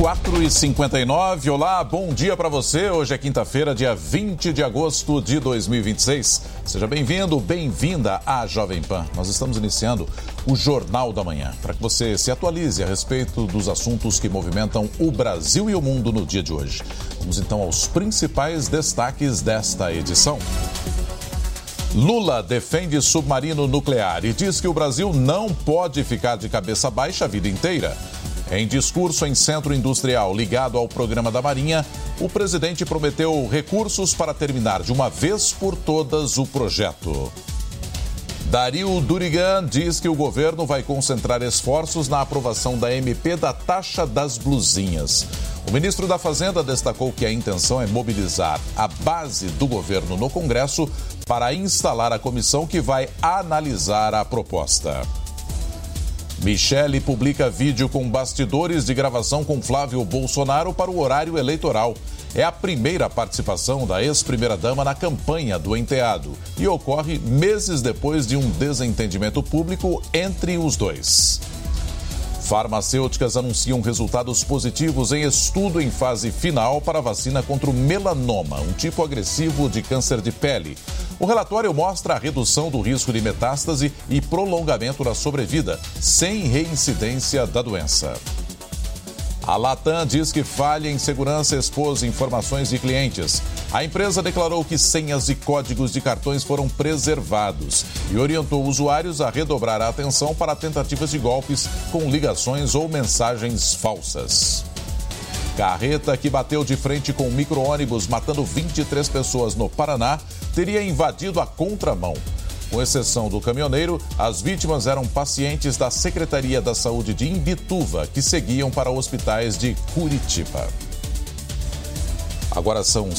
4h59, olá, bom dia para você. Hoje é quinta-feira, dia 20 de agosto de 2026. Seja bem-vindo, bem-vinda à Jovem Pan. Nós estamos iniciando o Jornal da Manhã, para que você se atualize a respeito dos assuntos que movimentam o Brasil e o mundo no dia de hoje. Vamos então aos principais destaques desta edição. Lula defende submarino nuclear e diz que o Brasil não pode ficar de cabeça baixa a vida inteira. Em discurso em centro industrial ligado ao programa da Marinha, o presidente prometeu recursos para terminar de uma vez por todas o projeto. Dario Durigan diz que o governo vai concentrar esforços na aprovação da MP da taxa das blusinhas. O ministro da Fazenda destacou que a intenção é mobilizar a base do governo no Congresso para instalar a comissão que vai analisar a proposta. Michele publica vídeo com bastidores de gravação com Flávio Bolsonaro para o horário eleitoral. É a primeira participação da ex-primeira-dama na campanha do enteado e ocorre meses depois de um desentendimento público entre os dois. Farmacêuticas anunciam resultados positivos em estudo em fase final para a vacina contra o melanoma, um tipo agressivo de câncer de pele. O relatório mostra a redução do risco de metástase e prolongamento da sobrevida, sem reincidência da doença. A Latam diz que falha em segurança expôs informações de clientes. A empresa declarou que senhas e códigos de cartões foram preservados e orientou usuários a redobrar a atenção para tentativas de golpes com ligações ou mensagens falsas. Carreta que bateu de frente com um micro-ônibus matando 23 pessoas no Paraná teria invadido a contramão. Com exceção do caminhoneiro, as vítimas eram pacientes da Secretaria da Saúde de Imbituva, que seguiam para hospitais de Curitiba. Agora são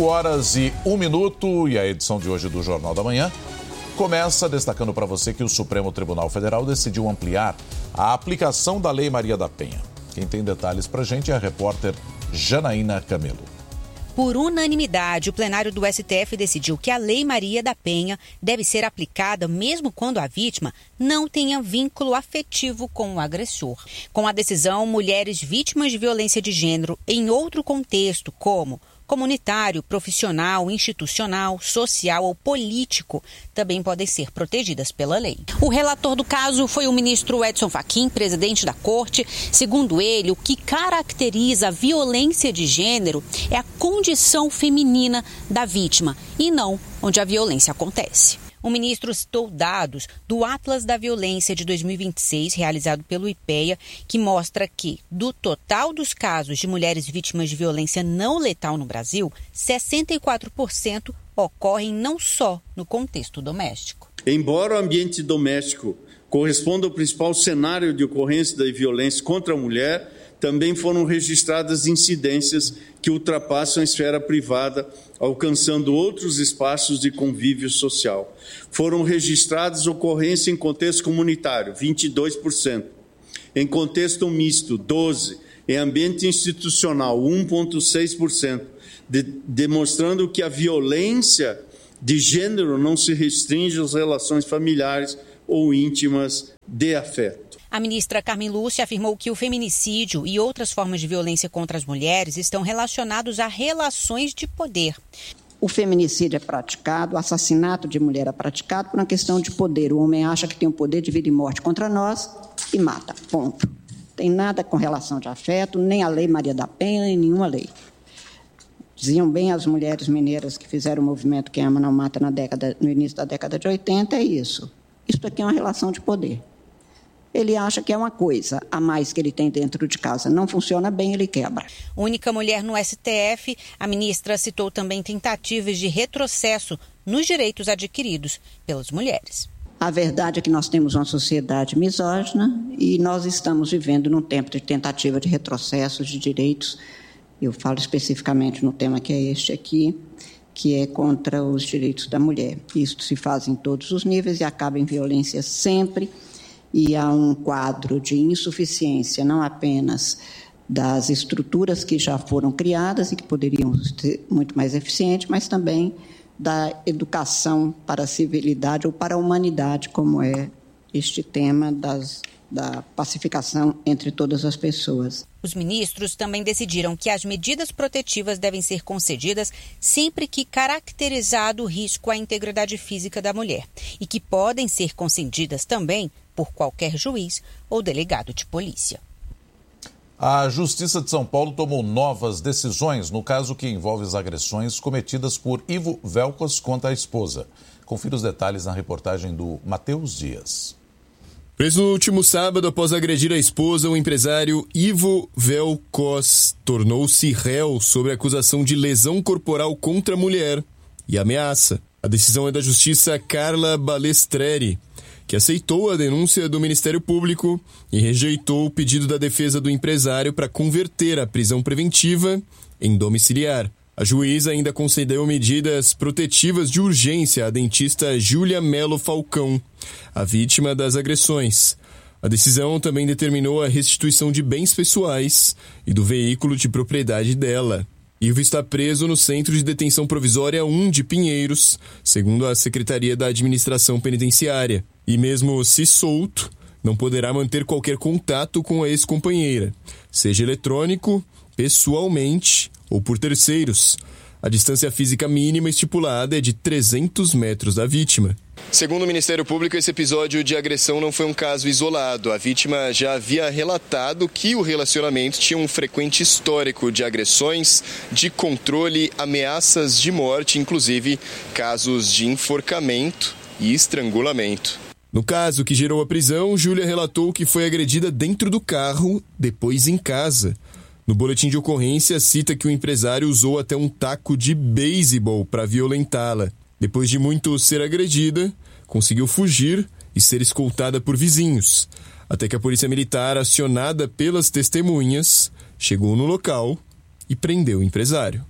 5h01 e a edição de hoje do Jornal da Manhã começa destacando para você que o Supremo Tribunal Federal decidiu ampliar a aplicação da Lei Maria da Penha. Quem tem detalhes para a gente é a repórter Janaína Camelo. Por unanimidade, o plenário do STF decidiu que a Lei Maria da Penha deve ser aplicada mesmo quando a vítima não tenha vínculo afetivo com o agressor. Com a decisão, mulheres vítimas de violência de gênero em outro contexto, como comunitário, profissional, institucional, social ou político, também podem ser protegidas pela lei. O relator do caso foi o ministro Edson Fachin, presidente da Corte. Segundo ele, o que caracteriza a violência de gênero é a condição feminina da vítima e não onde a violência acontece. O ministro citou dados do Atlas da Violência de 2026, realizado pelo IPEA, que mostra que, do total dos casos de mulheres vítimas de violência não letal no Brasil, 64% ocorrem não só no contexto doméstico. Embora o ambiente doméstico corresponda ao principal cenário de ocorrência da violência contra a mulher, também foram registradas incidências que ultrapassam a esfera privada, alcançando outros espaços de convívio social. Foram registradas ocorrências em contexto comunitário, 22%, em contexto misto, 12%, em ambiente institucional, 1,6%, demonstrando que a violência de gênero não se restringe às relações familiares ou íntimas de afeto. A ministra Carmen Lúcia afirmou que o feminicídio e outras formas de violência contra as mulheres estão relacionados a relações de poder. O feminicídio é praticado, o assassinato de mulher é praticado por uma questão de poder. O homem acha que tem o poder de vida e morte contra nós e mata, ponto. Tem nada com relação de afeto, nem a Lei Maria da Penha, nem nenhuma lei. Diziam bem as mulheres mineiras que fizeram o movimento Quem Ama Não Mata no início da década de 80, é isso. Isso aqui é uma relação de poder. Ele acha que é uma coisa a mais que ele tem dentro de casa. Não funciona bem, ele quebra. Única mulher no STF, a ministra citou também tentativas de retrocesso nos direitos adquiridos pelas mulheres. A verdade é que nós temos uma sociedade misógina e nós estamos vivendo num tempo de tentativa de retrocesso de direitos. Eu falo especificamente no tema que é este aqui, que é contra os direitos da mulher. Isso se faz em todos os níveis e acaba em violência sempre. E há um quadro de insuficiência, não apenas das estruturas que já foram criadas e que poderiam ser muito mais eficientes, mas também da educação para a civilidade ou para a humanidade, como é este tema da pacificação entre todas as pessoas. Os ministros também decidiram que as medidas protetivas devem ser concedidas sempre que caracterizado o risco à integridade física da mulher e que podem ser concedidas também por qualquer juiz ou delegado de polícia. A Justiça de São Paulo tomou novas decisões no caso que envolve as agressões cometidas por Ivo Velkos contra a esposa. Confira os detalhes na reportagem do Matheus Dias. Preso no último sábado após agredir a esposa, o empresário Ivo Velkos tornou-se réu sob a acusação de lesão corporal contra a mulher e ameaça. A decisão é da justiça Carla Balestreri, que aceitou a denúncia do Ministério Público e rejeitou o pedido da defesa do empresário para converter a prisão preventiva em domiciliar. A juíza ainda concedeu medidas protetivas de urgência à dentista Júlia Melo Falcão, a vítima das agressões. A decisão também determinou a restituição de bens pessoais e do veículo de propriedade dela. Ivo está preso no Centro de Detenção Provisória 1 de Pinheiros, segundo a Secretaria da Administração Penitenciária. E mesmo se solto, não poderá manter qualquer contato com a ex-companheira, seja eletrônico, pessoalmente ou por terceiros. A distância física mínima estipulada é de 300 metros da vítima. Segundo o Ministério Público, esse episódio de agressão não foi um caso isolado. A vítima já havia relatado que o relacionamento tinha um frequente histórico de agressões, de controle, ameaças de morte, inclusive casos de enforcamento e estrangulamento. No caso que gerou a prisão, Júlia relatou que foi agredida dentro do carro, depois em casa. No boletim de ocorrência, cita que o empresário usou até um taco de beisebol para violentá-la. Depois de muito ser agredida, conseguiu fugir e ser escoltada por vizinhos, até que a polícia militar, acionada pelas testemunhas, chegou no local e prendeu o empresário.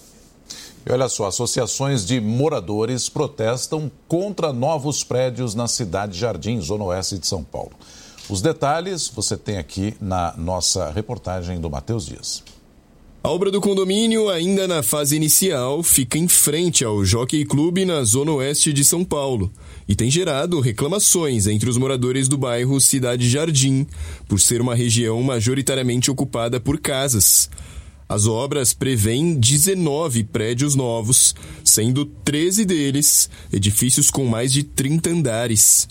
E olha só, associações de moradores protestam contra novos prédios na cidade Jardim, zona oeste de São Paulo. Os detalhes você tem aqui na nossa reportagem do Matheus Dias. A obra do condomínio, ainda na fase inicial, fica em frente ao Jockey Club na zona oeste de São Paulo e tem gerado reclamações entre os moradores do bairro Cidade Jardim, por ser uma região majoritariamente ocupada por casas. As obras prevêem 19 prédios novos, sendo 13 deles edifícios com mais de 30 andares.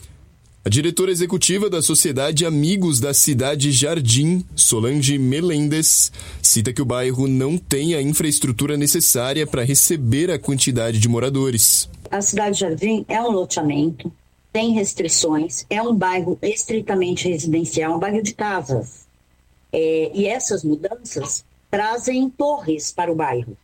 A diretora executiva da Sociedade Amigos da Cidade Jardim, Solange Melendes, cita que o bairro não tem a infraestrutura necessária para receber a quantidade de moradores. A Cidade Jardim é um loteamento, tem restrições, é um bairro estritamente residencial, um bairro de casas. E essas mudanças trazem torres para o bairro.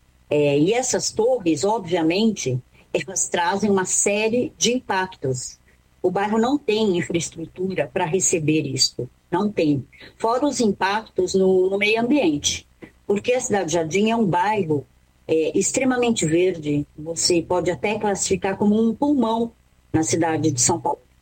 E essas torres, obviamente, elas trazem uma série de impactos. O bairro não tem infraestrutura para receber isso, não tem. Fora os impactos no meio ambiente, porque a Cidade Jardim é um bairro extremamente verde, você pode até classificar como um pulmão na cidade de São Paulo.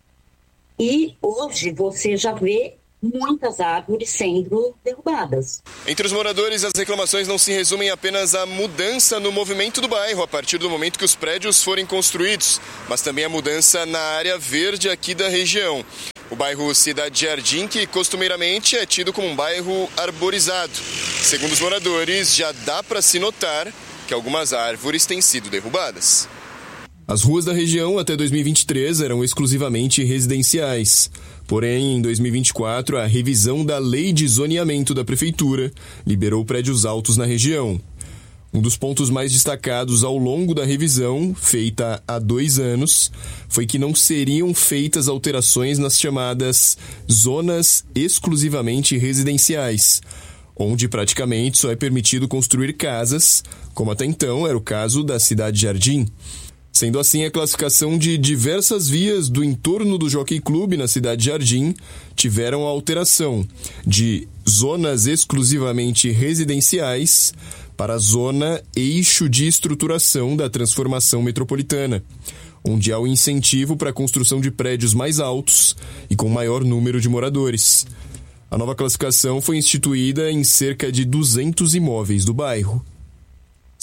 E hoje você já vê muitas árvores sendo derrubadas. Entre os moradores, as reclamações não se resumem apenas à mudança no movimento do bairro a partir do momento que os prédios forem construídos, mas também a mudança na área verde aqui da região. O bairro Cidade Jardim, que costumeiramente é tido como um bairro arborizado. Segundo os moradores, já dá para se notar que algumas árvores têm sido derrubadas. As ruas da região até 2023 eram exclusivamente residenciais. Porém, em 2024, a revisão da Lei de Zoneamento da Prefeitura liberou prédios altos na região. Um dos pontos mais destacados ao longo da revisão, feita há 2 anos, foi que não seriam feitas alterações nas chamadas zonas exclusivamente residenciais, onde praticamente só é permitido construir casas, como até então era o caso da Cidade Jardim. Sendo assim, a classificação de diversas vias do entorno do Jockey Club na Cidade Jardim tiveram a alteração de zonas exclusivamente residenciais para a zona eixo de estruturação da transformação metropolitana, onde há o incentivo para a construção de prédios mais altos e com maior número de moradores. A nova classificação foi instituída em cerca de 200 imóveis do bairro.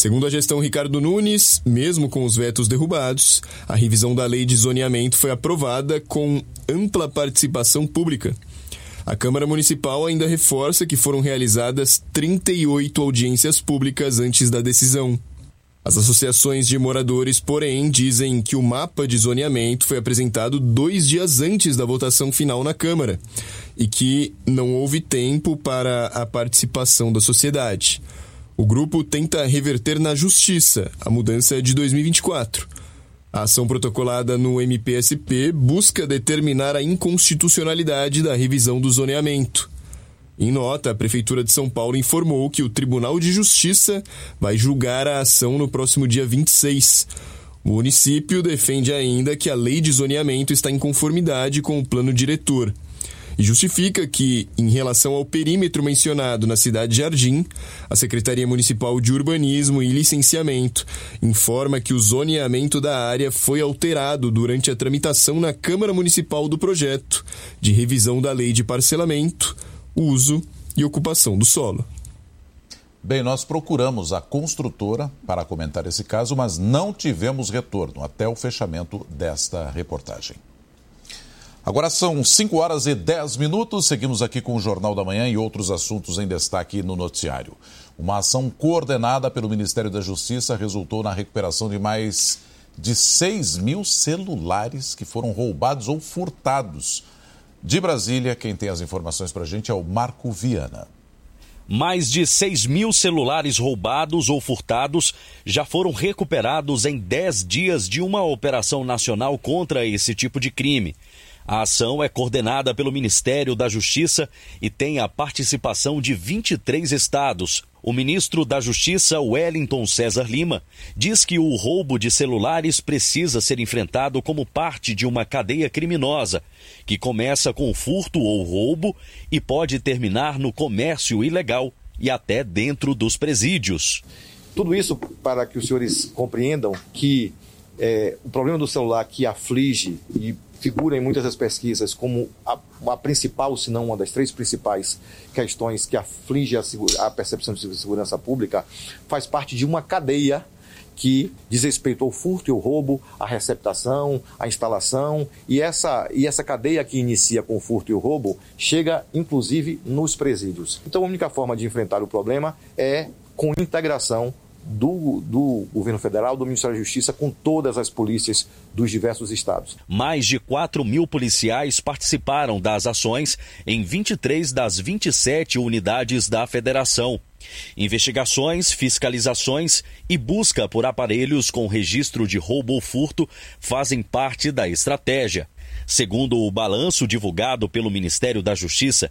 Segundo a gestão Ricardo Nunes, mesmo com os vetos derrubados, a revisão da lei de zoneamento foi aprovada com ampla participação pública. A Câmara Municipal ainda reforça que foram realizadas 38 audiências públicas antes da decisão. As associações de moradores, porém, dizem que o mapa de zoneamento foi apresentado 2 dias antes da votação final na Câmara e que não houve tempo para a participação da sociedade. O grupo tenta reverter na Justiça a mudança de 2024. A ação protocolada no MPSP busca determinar a inconstitucionalidade da revisão do zoneamento. Em nota, a Prefeitura de São Paulo informou que o Tribunal de Justiça vai julgar a ação no próximo dia 26. O município defende ainda que a lei de zoneamento está em conformidade com o plano diretor e justifica que, em relação ao perímetro mencionado na cidade de Jardim, a Secretaria Municipal de Urbanismo e Licenciamento informa que o zoneamento da área foi alterado durante a tramitação na Câmara Municipal do projeto de revisão da lei de parcelamento, uso e ocupação do solo. Bem, nós procuramos a construtora para comentar esse caso, mas não tivemos retorno até o fechamento desta reportagem. Agora são 5h10, seguimos aqui com o Jornal da Manhã e outros assuntos em destaque no noticiário. Uma ação coordenada pelo Ministério da Justiça resultou na recuperação de mais de 6 mil celulares que foram roubados ou furtados. De Brasília, quem tem as informações para a gente é o Marco Viana. Mais de 6 mil celulares roubados ou furtados já foram recuperados em 10 dias de uma operação nacional contra esse tipo de crime. A ação é coordenada pelo Ministério da Justiça e tem a participação de 23 estados. O ministro da Justiça, Wellington César Lima, diz que o roubo de celulares precisa ser enfrentado como parte de uma cadeia criminosa, que começa com furto ou roubo e pode terminar no comércio ilegal e até dentro dos presídios. Tudo isso para que os senhores compreendam que o problema do celular que aflige e figura em muitas das pesquisas como a principal, se não uma das 3 principais questões que aflige a percepção de segurança pública, faz parte de uma cadeia que diz respeito ao furto e ao roubo, à receptação, à instalação, e essa cadeia que inicia com o furto e o roubo chega, inclusive, nos presídios. Então, a única forma de enfrentar o problema é com integração do governo federal, do Ministério da Justiça, com todas as polícias dos diversos estados. Mais de 4 mil policiais participaram das ações em 23 das 27 unidades da federação. Investigações, fiscalizações e busca por aparelhos com registro de roubo ou furto fazem parte da estratégia. Segundo o balanço divulgado pelo Ministério da Justiça,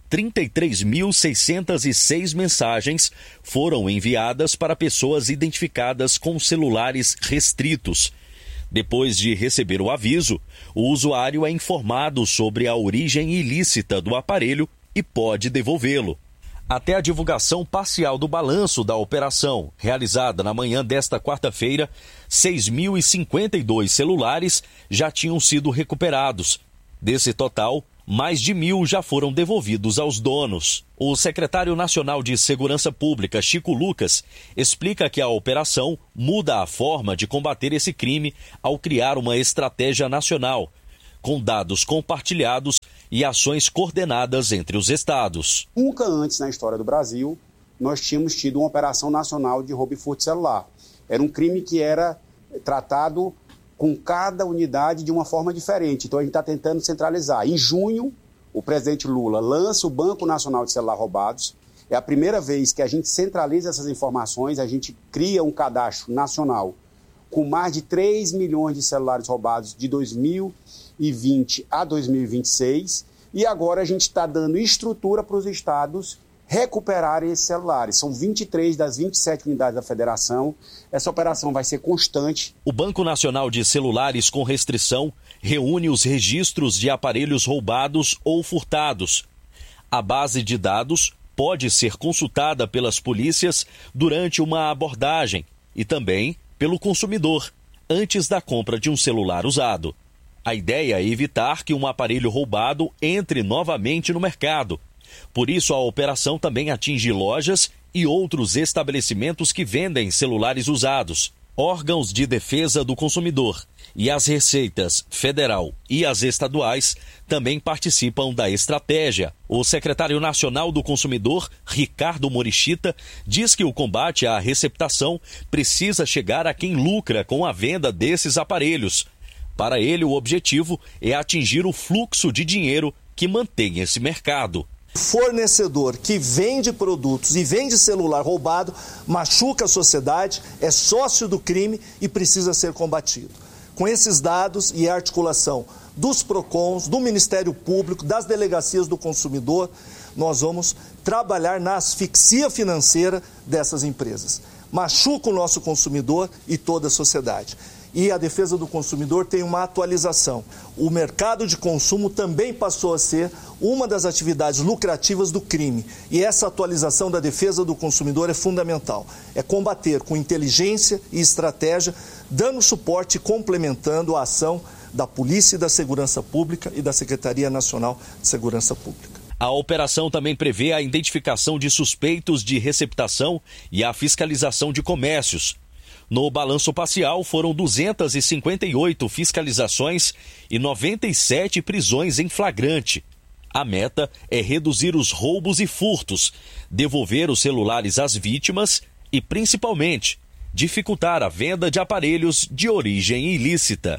33.606 mensagens foram enviadas para pessoas identificadas com celulares restritos. Depois de receber o aviso, o usuário é informado sobre a origem ilícita do aparelho e pode devolvê-lo. Até a divulgação parcial do balanço da operação, realizada na manhã desta quarta-feira, 6.052 celulares já tinham sido recuperados. Desse total, mais de 1.000 já foram devolvidos aos donos. O secretário nacional de Segurança Pública, Chico Lucas, explica que a operação muda a forma de combater esse crime ao criar uma estratégia nacional, com dados compartilhados e ações coordenadas entre os estados. Nunca antes na história do Brasil nós tínhamos tido uma operação nacional de roubo e furto celular. Era um crime que era tratado com cada unidade de uma forma diferente. Então a gente está tentando centralizar. Em junho, o presidente Lula lança o Banco Nacional de Celular Roubados. É a primeira vez que a gente centraliza essas informações, a gente cria um cadastro nacional com mais de 3 milhões de celulares roubados de 2020 a 2026. E agora a gente está dando estrutura para os estados recuperarem esses celulares. São 23 das 27 unidades da federação. Essa operação vai ser constante. O Banco Nacional de Celulares com Restrição reúne os registros de aparelhos roubados ou furtados. A base de dados pode ser consultada pelas polícias durante uma abordagem e também pelo consumidor, antes da compra de um celular usado. A ideia é evitar que um aparelho roubado entre novamente no mercado. Por isso, a operação também atinge lojas e outros estabelecimentos que vendem celulares usados. Órgãos de defesa do consumidor e as receitas federal e as estaduais também participam da estratégia. O secretário nacional do consumidor, Ricardo Morichita, diz que o combate à receptação precisa chegar a quem lucra com a venda desses aparelhos. Para ele, o objetivo é atingir o fluxo de dinheiro que mantém esse mercado. Fornecedor que vende produtos e vende celular roubado machuca a sociedade, é sócio do crime e precisa ser combatido. Com esses dados e a articulação dos PROCONs, do Ministério Público, das delegacias do consumidor, nós vamos trabalhar na asfixia financeira dessas empresas. Machuca o nosso consumidor e toda a sociedade. E a defesa do consumidor tem uma atualização. O mercado de consumo também passou a ser uma das atividades lucrativas do crime. E essa atualização da defesa do consumidor é fundamental. É combater com inteligência e estratégia, dando suporte e complementando a ação da Polícia e da Segurança Pública e da Secretaria Nacional de Segurança Pública. A operação também prevê a identificação de suspeitos de receptação e a fiscalização de comércios. No balanço parcial, foram 258 fiscalizações e 97 prisões em flagrante. A meta é reduzir os roubos e furtos, devolver os celulares às vítimas e, principalmente, dificultar a venda de aparelhos de origem ilícita.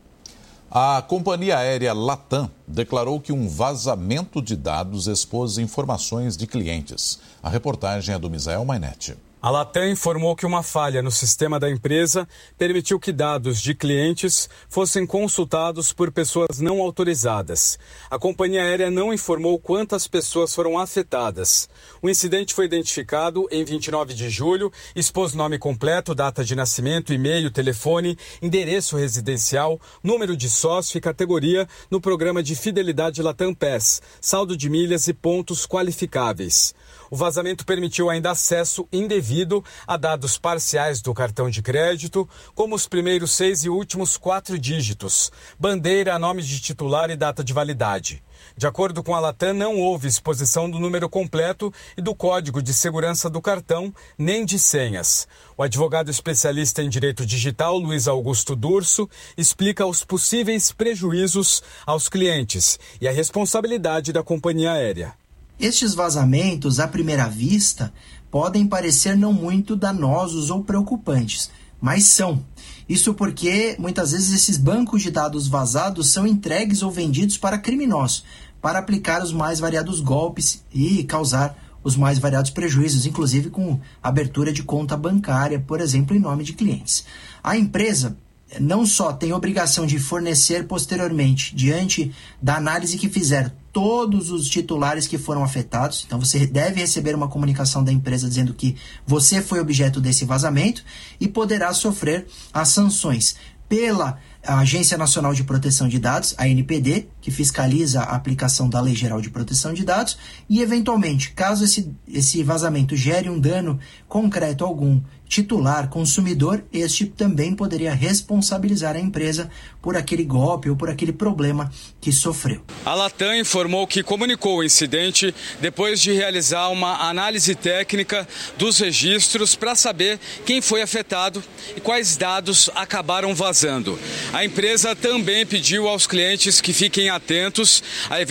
A companhia aérea Latam declarou que um vazamento de dados expôs informações de clientes. A reportagem é do Misael Mainetti. A Latam informou que uma falha no sistema da empresa permitiu que dados de clientes fossem consultados por pessoas não autorizadas. A companhia aérea não informou quantas pessoas foram afetadas. O incidente foi identificado em 29 de julho, expôs nome completo, data de nascimento, e-mail, telefone, endereço residencial, número de sócio e categoria no programa de fidelidade Latam Pass, saldo de milhas e pontos qualificáveis. O vazamento permitiu ainda acesso indevido a dados parciais do cartão de crédito, como os primeiros 6 e últimos 4 dígitos, bandeira, nome de titular e data de validade. De acordo com a Latam, não houve exposição do número completo e do código de segurança do cartão, nem de senhas. O advogado especialista em direito digital, Luiz Augusto Durso, explica os possíveis prejuízos aos clientes e a responsabilidade da companhia aérea. Estes vazamentos, à primeira vista, podem parecer não muito danosos ou preocupantes, mas são. Isso porque, muitas vezes, esses bancos de dados vazados são entregues ou vendidos para criminosos, para aplicar os mais variados golpes e causar os mais variados prejuízos, inclusive com abertura de conta bancária, por exemplo, em nome de clientes. A empresa não só tem obrigação de fornecer posteriormente, diante da análise que fizer, todos os titulares que foram afetados. Então você deve receber uma comunicação da empresa dizendo que você foi objeto desse vazamento e poderá sofrer as sanções pela Agência Nacional de Proteção de Dados, a ANPD, que fiscaliza a aplicação da Lei Geral de Proteção de Dados, e eventualmente, caso esse vazamento gere um dano concreto a algum titular, consumidor, este também poderia responsabilizar a empresa por aquele golpe ou por aquele problema que sofreu. A Latam informou que comunicou o incidente depois de realizar uma análise técnica dos registros para saber quem foi afetado e quais dados acabaram vazando. A empresa também pediu aos clientes que fiquem atentos a